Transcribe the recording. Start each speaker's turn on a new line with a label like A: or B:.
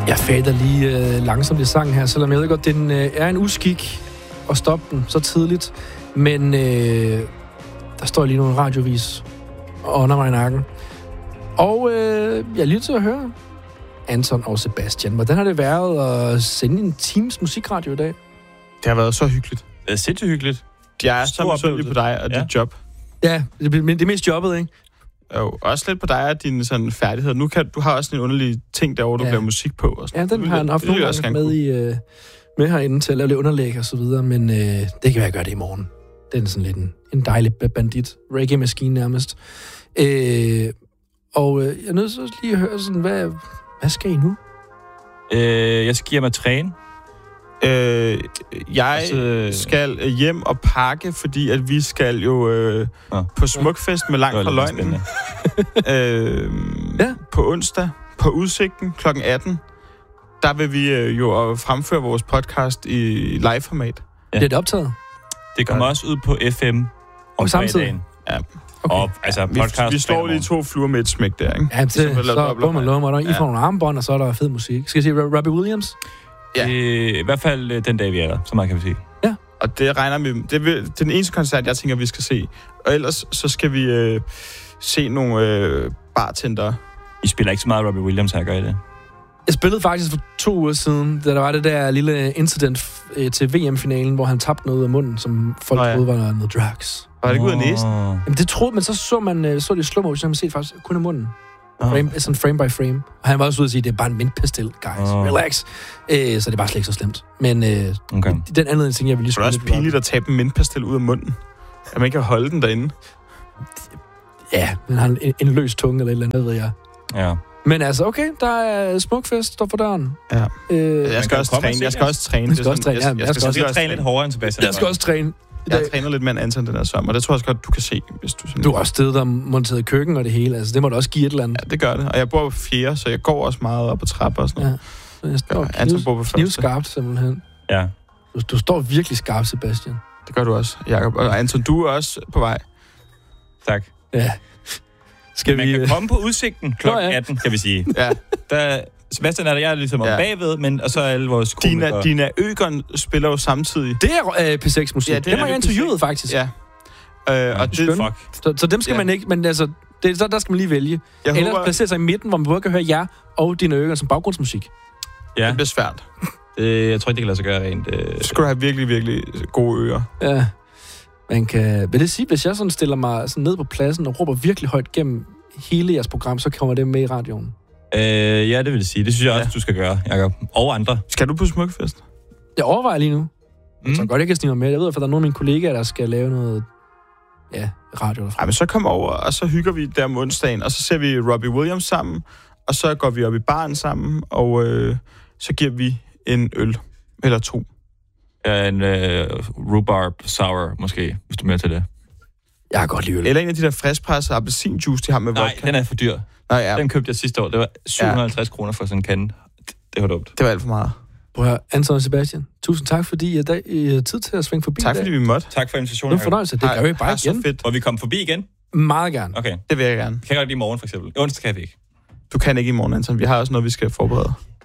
A: Jeg fader lige langsomt i sangen her, selvom jeg ved godt, den er en uskik at stoppe den så tidligt. Men der står lige nogle radiovis under mig i nakken. Og jeg er lige til at høre Anton og Sebastian. Hvordan har det været at sende en times musikradio i dag?
B: Det har været så hyggeligt.
C: Det er sindssygt hyggeligt.
B: Jeg er så misundelig på dig og dit job.
A: Ja, det er mest jobbet, ikke?
B: Jo, også lidt på dig og dine sådan færdigheder. Du har også en underlig ting derovre, du laver musik på. Og sådan.
A: Ja, den har han haft nogle gange med herinde til at lave lidt underlæg og så videre, men det kan være, at jeg gør det i morgen. Den er sådan lidt en dejlig bandit. Reggae-maskine nærmest. Og jeg er nødt til lige at høre sådan, hvad skal I nu?
C: Jeg skal give mig træne.
B: Jeg skal hjem og pakke, fordi at vi skal jo på Smukfest med Langt fra Løgnen. På onsdag på Udsigten kl. 18. Der vil vi jo fremføre vores podcast i live-format.
A: Ja. Bliver det optaget?
C: Det kommer også ud på FM om fredagen. Ja.
B: Okay.
C: Og, altså, podcast
B: vi slår lige 2 fluer med et smæk der, ikke?
A: Ja, så bummer lummer. I får nogle armbånd, og så er der fed musik. Skal jeg sige Robbie Williams?
B: Ja.
C: I hvert fald den dag, vi er der, så meget kan vi sige.
B: Ja. Og det regner vi... Det er den eneste koncert, jeg tænker, vi skal se. Og ellers så skal vi se nogle bartender.
C: I spiller ikke så meget Robbie Williams her, gør I det?
A: Jeg spillede faktisk for 2 uger siden, da der var det der lille incident til VM-finalen, hvor han tabte noget af munden, som folk troede var noget drugs.
B: Var det ikke ud af næsen?
A: Jamen det troede man, så det i slow motion, man set faktisk kun af munden. Sådan frame by frame. Og han var også ude at sige, at det er bare en mintpastil, guys. Relax. Så det er bare slet ikke så slemt. Men den anden ting, jeg vil lige
B: skulle... Det er også pinligt at tabe en mintpastil ud af munden. At man ikke kan holde den derinde.
A: Ja, men han har en løs tunge eller et eller andet, ved jeg.
C: Ja.
A: Men altså, okay, der er Smukfest, står for døren.
B: Ja. Jeg skal også træne. Jeg skal også træne.
C: Jeg skal træne lidt hårdere end Sebastian.
A: Jeg skal også træne.
B: Jeg træner lidt med en Anton den her sommer, og det tror jeg også godt, du kan se, hvis du sådan...
A: Du har også stedet der monteret køkken og det hele, altså det må du også give et eller andet.
B: Ja, det gør det. Og jeg bor på 4, så jeg går også meget op på trapper og sådan noget.
A: Ja. Jeg står
B: Anton bor på 1.
A: Knivskarpt simpelthen.
C: Ja.
A: Du står virkelig skarpt, Sebastian.
B: Det gør du også, Jakob. Og Anton, du er også på vej.
C: Tak.
A: Ja.
C: Man kan komme på Udsigten kl. 18, kan vi sige.
B: Ja.
C: Der... Sebastian er der, jeg er ligesom om bagved, men og så er alle vores komikere.
B: Dina Øgon spiller jo samtidig.
A: Det er P6-musik. Ja, det har jeg interviewet, faktisk.
B: Ja. Og det,
A: så dem skal man ikke, men altså, der skal man lige vælge. Eller placere sig i midten, hvor man både kan høre jer og Dina Øgon som baggrundsmusik.
C: Ja.
B: Det bliver svært.
C: Jeg tror ikke, det kan lade sig gøre rent.
B: Så skal du have virkelig, virkelig gode ører.
A: Ja. Man kan... Vil det sige, hvis jeg sådan stiller mig sådan ned på pladsen og råber virkelig højt gennem hele jeres program, så kommer det med i radioen?
C: Ja, det vil jeg sige. Det synes jeg også, du skal gøre, Jakob. Og andre.
B: Skal du på Smukfest?
A: Jeg overvejer lige nu. Så godt, jeg kan snige mig med. Jeg ved, at der er nogle af mine kollegaer, der skal lave noget radio derfra.
B: Ej, men så kom over, og så hygger vi der om onsdagen, og så ser vi Robbie Williams sammen, og så går vi op i baren sammen, og så giver vi en øl. Eller 2.
C: Ja, en rhubarb sour, måske, hvis du er med til det.
A: Jeg har godt lide øl.
B: Eller en af de der friskpressede appelsinjuice, de har med vodka.
C: Nej, den er for dyr.
B: Nej, ja.
C: Den købte jeg sidste år. Det var 750 kroner for sådan en kande. Det var dumt.
B: Det var alt for meget.
A: Prøv at høre, Anton og Sebastian, tusind tak, fordi I har tid til at svinge forbi.
B: Tak, fordi vi måtte.
C: Tak for invitationen.
A: Det er en fornøjelse. Det gør vi bare igen.
B: Fedt.
C: Og vi kommer forbi igen?
A: Meget gerne.
C: Okay.
B: Det vil jeg gerne.
C: Kan jeg godt lige i morgen, for eksempel? Onsdag kan vi ikke.
B: Du kan ikke i morgen, Anton. Vi har også noget, vi skal forberede.